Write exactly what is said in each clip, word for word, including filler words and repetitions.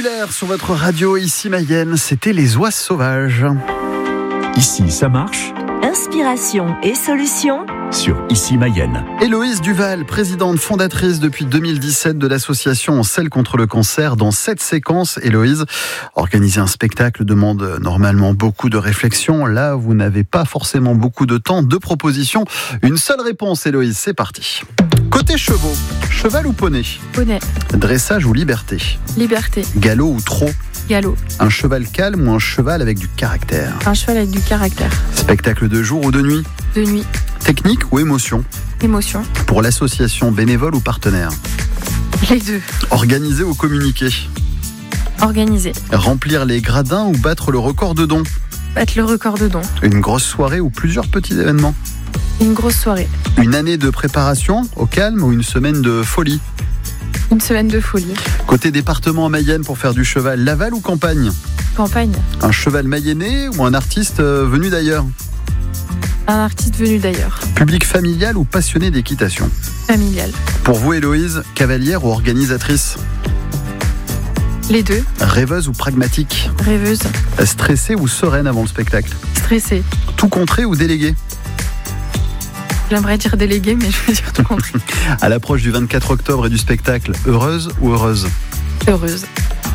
Populaire sur votre radio, ici Mayenne, c'était les oies sauvages. Ici, ça marche. Inspiration et solutions Sur Ici Mayenne. Héloïse Duval, présidente fondatrice depuis deux mille dix-sept de l'association Selle contre le cancer. Dans cette séquence, Héloïse, organiser un spectacle demande normalement beaucoup de réflexion. Là, vous n'avez pas forcément beaucoup de temps. Deux propositions, une seule réponse, Héloïse, c'est parti. Côté chevaux, cheval ou poney? Poney. Dressage ou liberté? Liberté. Galop ou trot? Galop. Un cheval calme ou un cheval avec du caractère? Un cheval avec du caractère. Spectacle de jour ou de nuit? De nuit. Technique ou émotion? Émotion. Pour l'association, bénévole ou partenaire? Les deux. Organiser ou communiquer? Organisé. Remplir les gradins ou battre le record de dons? Battre le record de dons. Une grosse soirée ou plusieurs petits événements? Une grosse soirée. Une année de préparation au calme ou une semaine de folie? Une semaine de folie. Côté département à Mayenne pour faire du cheval, Laval ou campagne? Campagne. Un cheval mayennais ou un artiste venu d'ailleurs? Un artiste venu d'ailleurs. Public familial ou passionné d'équitation? Familial. Pour vous, Héloïse, cavalière ou organisatrice? Les deux. Rêveuse ou pragmatique? Rêveuse. Stressée ou sereine avant le spectacle? Stressée. Tout contré ou délégué? J'aimerais dire délégué, mais je veux dire tout compris. À l'approche du vingt-quatre octobre et du spectacle, heureuse ou heureuse? Heureuse.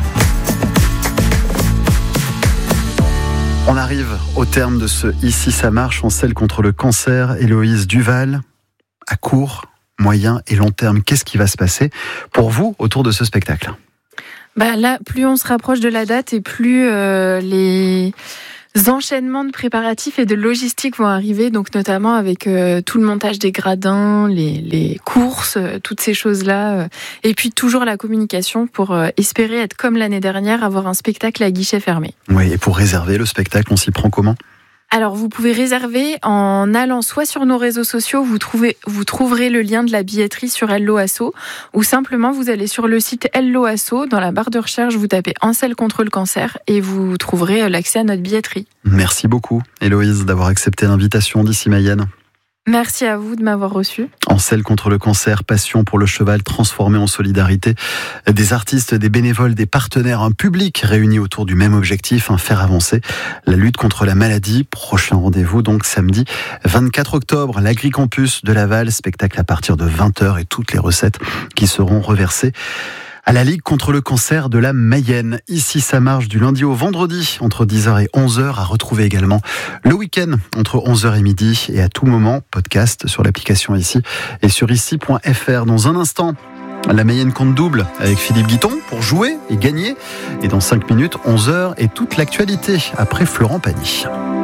On arrive au terme de ce Ici ça marche, on selle contre le cancer. Héloïse Duval, à court, moyen et long terme, qu'est-ce qui va se passer pour vous autour de ce spectacle? Bah là, plus on se rapproche de la date et plus euh, les enchaînements de préparatifs et de logistique vont arriver, donc notamment avec euh, tout le montage des gradins, les, les courses, euh, toutes ces choses-là, euh, et puis toujours la communication pour euh, espérer être comme l'année dernière, avoir un spectacle à guichet fermé. Oui, et pour réserver le spectacle, on s'y prend comment ? Alors, vous pouvez réserver en allant soit sur nos réseaux sociaux, vous, trouvez, vous trouverez le lien de la billetterie sur Hello Asso, ou simplement vous allez sur le site Hello Asso, dans la barre de recherche, vous tapez En selle contre le cancer et vous trouverez l'accès à notre billetterie. Merci beaucoup, Héloïse, d'avoir accepté l'invitation d'Ici Mayenne. Merci à vous de m'avoir reçu. En selle contre le cancer, passion pour le cheval transformé en solidarité. Des artistes, des bénévoles, des partenaires, un public réuni autour du même objectif, un faire avancer la lutte contre la maladie. Prochain rendez-vous donc samedi vingt-quatre octobre, l'Agricampus de Laval, spectacle à partir de vingt heures et toutes les recettes qui seront reversées à la Ligue contre le cancer de la Mayenne. Ici, ça marche du lundi au vendredi, entre dix heures et onze heures, à retrouver également le week-end, entre onze heures et midi, et à tout moment, podcast sur l'application Ici et sur ici point f r. Dans un instant, la Mayenne compte double avec Philippe Guiton pour jouer et gagner. Et dans cinq minutes, onze heures, et toute l'actualité après Florent Pagny.